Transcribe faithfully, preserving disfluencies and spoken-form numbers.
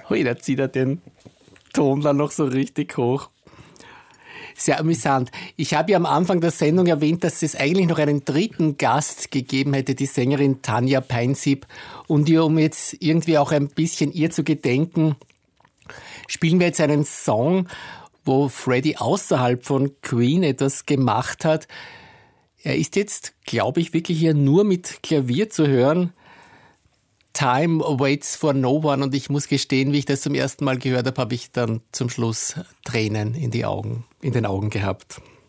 Hui, da zieht er den Ton dann noch so richtig hoch. Sehr amüsant. Ich habe ja am Anfang der Sendung erwähnt, dass es eigentlich noch einen dritten Gast gegeben hätte, die Sängerin Tanja Peinsieb. Und ihr, um jetzt irgendwie auch ein bisschen ihr zu gedenken, spielen wir jetzt einen Song, wo Freddie außerhalb von Queen etwas gemacht hat. Er ist jetzt, glaube ich, wirklich hier nur mit Klavier zu hören. Time waits for no one. Und ich muss gestehen, wie ich das zum ersten Mal gehört habe, habe ich dann zum Schluss Tränen in die Augen, in den Augen gehabt.